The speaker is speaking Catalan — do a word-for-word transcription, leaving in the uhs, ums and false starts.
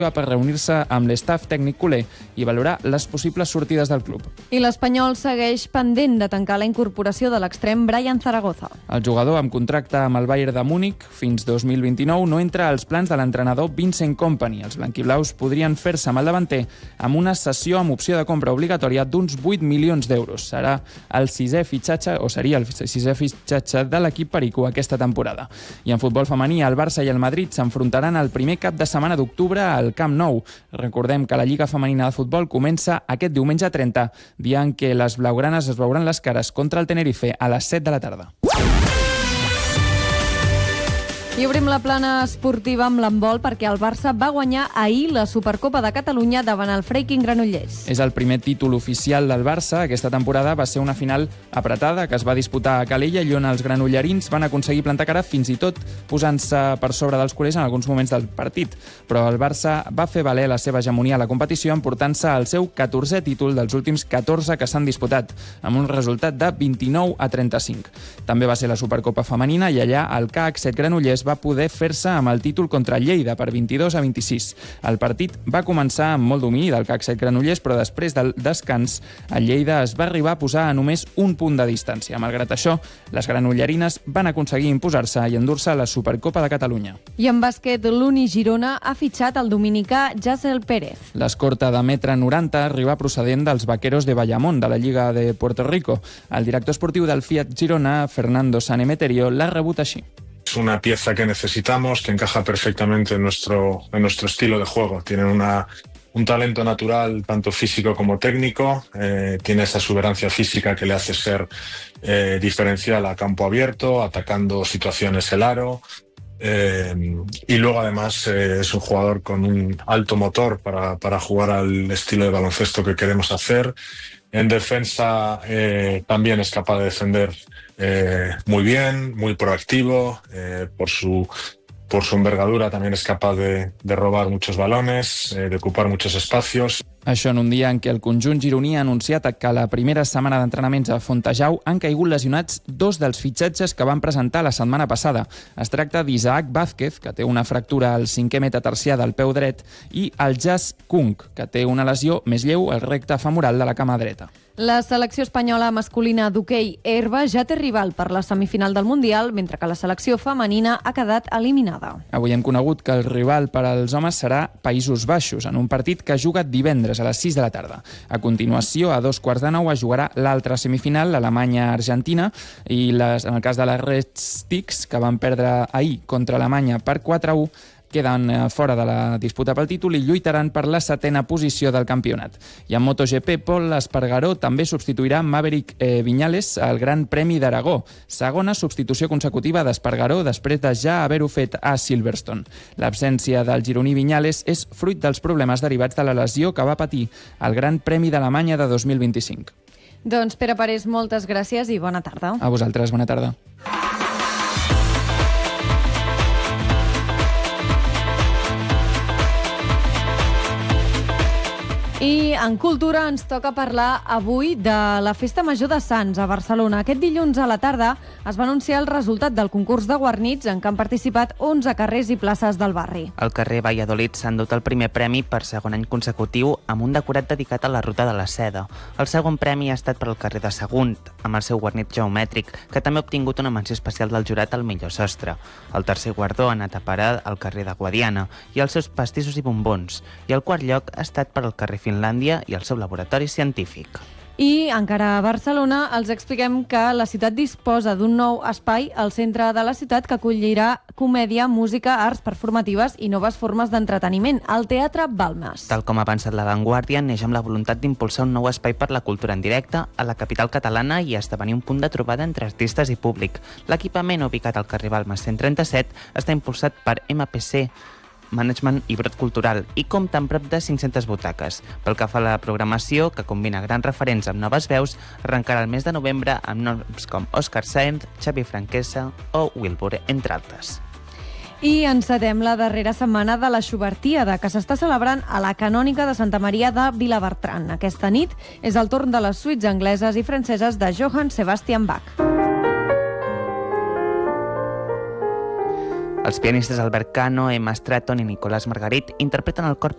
per reunir-se amb l'estaf tècnic culer i valorar les possibles sortides del club. I l'Espanyol segueix pendent de tancar la incorporació de l'extrem Brian Zaragoza. El jugador amb contracte amb el Bayern de Múnich fins dos mil vint-i-nou no entra als plans de l'entrenador Vincent Kompany. Els blanquiblaus podrien fer-se amb el davanter amb una cessió amb opció de compra obligatòria d'uns vuit milions d'euros. Serà el sisè fitxatge, o seria el sisè fitxatge de l'equip perico aquesta temporada. I en futbol femení, el Barça i el Madrid s'enfrontaran el primer cap de setmana d'octubre al Camp Nou. Recordem que la Lliga Femenina de Futbol comença aquest diumenge trenta, dia en què les blaugranes es veuran les cares contra el Tenerife a les set de la tarda. I obrim la plana esportiva amb l'handbol perquè el Barça va guanyar ahir la Supercopa de Catalunya davant el Freiking Granollers. És el primer títol oficial del Barça. Aquesta temporada va ser una final apretada que es va disputar a Calella i on els granollerins van aconseguir plantar cara fins i tot posant-se per sobre dels culers en alguns moments del partit. Però el Barça va fer valer la seva hegemonia a la competició emportant-se el seu catorzè títol dels últims catorze que s'han disputat, amb un resultat de vint-i-nou a trenta-cinc. També va ser la Supercopa femenina i allà el C A C set Granollers va poder fer-se amb el títol contra Lleida per vint-i-dos a vint-i-sis. El partit va començar amb molt domini del C A C set Granollers, però després del descans, el Lleida es va arribar a posar a només un punt de distància. Malgrat això, les granollerines van aconseguir imposar-se i endur-se la Supercopa de Catalunya. I en bàsquet, l'Uni Girona ha fitxat el dominicà Jassel Pérez. L'escorta de metre noranta arriba procedent dels Vaqueros de Bayamón, de la Lliga de Puerto Rico. El director esportiu del Fiat Girona, Fernando Sanemeterio, l'ha rebut així. Es una pieza que necesitamos, que encaja perfectamente en nuestro, en nuestro estilo de juego. Tiene una, un talento natural, tanto físico como técnico. Eh, tiene esa exuberancia física que le hace ser eh, diferencial a campo abierto, atacando situaciones el aro. Eh, y luego además eh, es un jugador con un alto motor para, para jugar al estilo de baloncesto que queremos hacer. En defensa eh, también es capaz de defender eh, muy bien, muy proactivo, eh, por su por su envergadura también es capaz de, de robar muchos balones, eh, de ocupar muchos espacios. Això en un dia en què el conjunt gironí ha anunciat que la primera setmana d'entrenaments a Fontejau han caigut lesionats dos dels fitxatges que van presentar la setmana passada. Es tracta d'Isaac Vázquez, que té una fractura al cinquè metatarsià del peu dret, i el Jas Kung, que té una lesió més lleu al recte femoral de la cama dreta. La selecció espanyola masculina d'hoquei herba ja té rival per la semifinal del Mundial, mentre que la selecció femenina ha quedat eliminada. Avui hem conegut que el rival per als homes serà Països Baixos, en un partit que juga divendres a les sis de la tarda. A continuació, a dos quarts de nou, es jugarà l'altra semifinal, Alemanya-Argentina, i les, en el cas de les Red Sticks, que van perdre ahir contra Alemanya per quatre a u, queden fora de la disputa pel títol i lluitaran per la setena posició del campionat. I en MotoGP, Pol Espargaró també substituirà Maverick eh, Viñales al Gran Premi d'Aragó, segona substitució consecutiva d'Espargaró després de ja haver-ho fet a Silverstone. L'absència del gironí Viñales és fruit dels problemes derivats de la lesió que va patir al Gran Premi d'Alemanya de dos mil vint-i-cinc. Doncs Pere Parés, moltes gràcies i bona tarda. A vosaltres, bona tarda. I en cultura ens toca parlar avui de la Festa Major de Sants a Barcelona. Aquest dilluns a la tarda es va anunciar el resultat del concurs de guarnits en què han participat onze carrers i places del barri. El carrer Valladolid s'ha endut el primer premi per segon any consecutiu amb un decorat dedicat a la Ruta de la Seda. El segon premi ha estat per al carrer de Sagunt, amb el seu guarnit geomètric, que també ha obtingut una menció especial del jurat al millor sostre. El tercer guardó ha anat a parar al carrer de Guadiana i els seus pastissos i bombons. I el quart lloc ha estat per al carrer Finlàndia i el seu laboratori científic. I encara a Barcelona els expliquem que la ciutat disposa d'un nou espai al centre de la ciutat que acollirà comèdia, música, arts performatives i noves formes d'entreteniment, el Teatre Balmes. Tal com ha avançat La Vanguardia, neix amb la voluntat d'impulsar un nou espai per la cultura en directe a la capital catalana i esdevenir un punt de trobada entre artistes i públic. L'equipament, ubicat al carrer Balmes cent trenta-set, està impulsat per M P C Management i Brot Cultural i compta amb prop de cinc-centes butaques. Pel que fa a la programació, que combina grans referents amb noves veus, arrencarà el mes de novembre amb noms com Òscar Sáenz, Xavi Franquesa o Wilbur, entre altres. I encetem la darrera setmana de la Xubertíada, que s'està celebrant a la Canònica de Santa Maria de Vilabertran. Aquesta nit és el torn de les suites angleses i franceses de Johann Sebastian Bach. Els pianistes Albert Cano, Emma Stratton i Nicolás Margarit interpreten el cor